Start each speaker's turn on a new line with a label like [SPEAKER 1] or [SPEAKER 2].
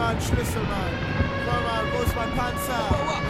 [SPEAKER 1] Mann, Schlüssel, Mann. Komm mal, wo ist mein Panzer?